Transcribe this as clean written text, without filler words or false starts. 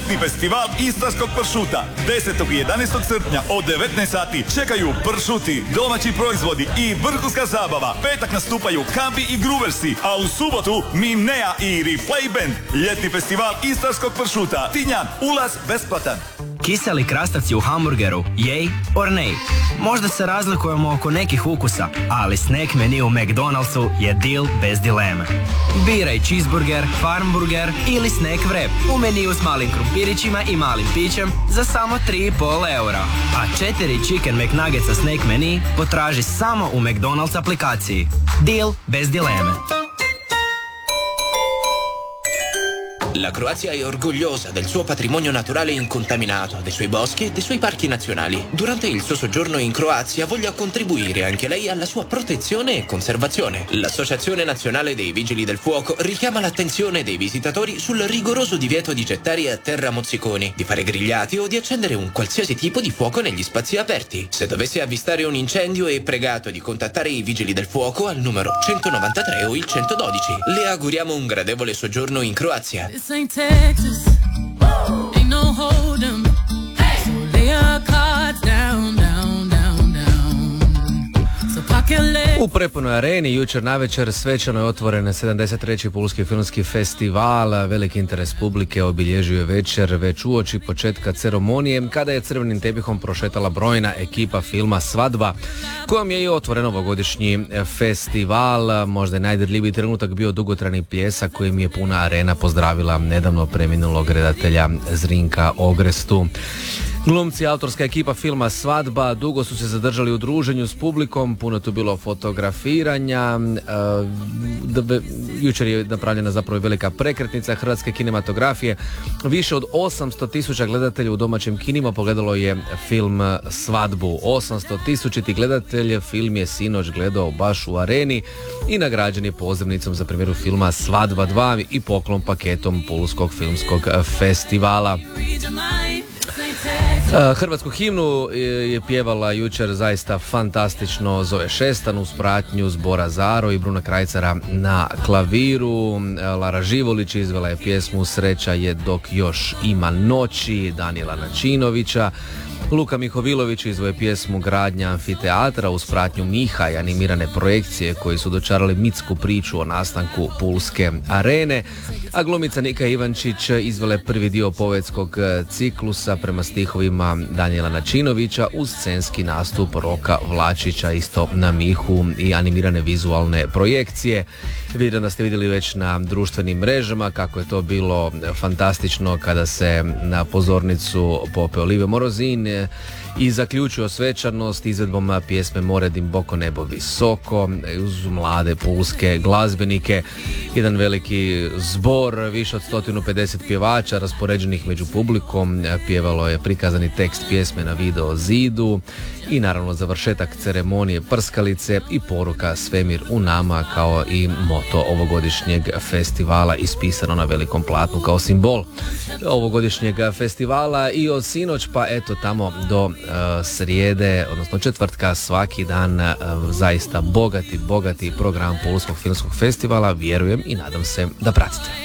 ljetni festival istarskog pršuta. 10. i 11. srpnja od 19 sati čekaju pršuti, domaći proizvodi i vrhunska zabava. Petak nastupaju Kambi i Gruversi, a u subotu Mimnea i Replay Band. Ljetni festival istarskog pršuta. Tinjan, ulaz besplatan. Kiseli krastavci u hamburgeru, yay or nay? Možda se razlikujemo oko nekih ukusa, ali snack menu u McDonald'su je deal bez dileme. Biraj cheeseburger, farmburger ili snack wrap u meniju s malim krumpirićima i malim pićem za samo 3,5 eura. A 4 chicken McNuggets sa snack menu potraži samo u McDonald's aplikaciji. Deal bez dileme. La Croazia è orgogliosa del suo patrimonio naturale incontaminato, dei suoi boschi e dei suoi parchi nazionali. Durante il suo soggiorno in Croazia voglia contribuire anche lei alla sua protezione e conservazione. L'Associazione Nazionale dei Vigili del Fuoco richiama l'attenzione dei visitatori sul rigoroso divieto di gettare a terra mozziconi, di fare grigliati o di accendere un qualsiasi tipo di fuoco negli spazi aperti. Se dovesse avvistare un incendio è pregato di contattare i Vigili del Fuoco al numero 193 o il 112. Le auguriamo un gradevole soggiorno in Croazia. This ain't Texas, ain't no hold 'em, so lay your cards down, down, down, down. So pocket leg. U prepunoj areni jučer navečer svečano je otvoren 73. Pulski filmski festival. Veliki interes publike obilježio je večer već uoči početka ceremonije kada je crvenim tepihom prošetala brojna ekipa filma Svadba, kojom je i otvoren ovogodišnji festival. Možda je najdirljiviji trenutak bio dugotrajni pljesak kojim je puna arena pozdravila nedavno preminulog redatelja Zrinka Ogrestu. Glumci, autorska ekipa filma Svadba dugo su se zadržali u druženju s publikom, puno tu bilo fotografiranja. Jučer je napravljena zapravo velika prekretnica hrvatske kinematografije. Više od 800.000 gledatelja u domaćim kinima pogledalo je film Svadbu. 800.000 gledatelj film je sinoć gledao baš u areni i nagrađen je pozivnicom za premijeru filma Svadba 2 i poklon paketom Pulskog filmskog festivala. Hrvatsku himnu je pjevala jučer zaista fantastično Zoe Šestan uz pratnju Zbora Zaro i Bruna Krajcara na klaviru. Lara Živolić izvela je pjesmu Sreća je dok još ima noći Danijela Načinovića. Luka Mihovilović izveo je pjesmu Gradnja amfiteatra uz pratnju Miha i animirane projekcije koji su dočarali mitsku priču o nastanku Pulske arene, a glumica Nika Ivančić izvela je prvi dio poetskog ciklusa prema stihovima Danijela Načinovića uz scenski nastup Roka Vlačića isto na Mihu i animirane vizualne projekcije. Vidim da ste vidjeli već na društvenim mrežama kako je to bilo fantastično kada se na pozornicu popeo Olive Morozin i zaključio svečanost izvedbom pjesme More dim boko nebo visoko uz mlade pulske glazbenike. Jedan veliki zbor, više od 150 pjevača raspoređenih među publikom, pjevalo je prikazani tekst pjesme na video zidu i naravno završetak ceremonije prskalice i poruka Svemir u nama kao i moto ovogodišnjeg festivala ispisano na velikom platnu kao simbol ovogodišnjeg festivala. I od sinoć pa eto tamo do srijede, odnosno četvrtka, svaki dan zaista bogati program Pulskog filmskog festivala, vjerujem i nadam se da pratite.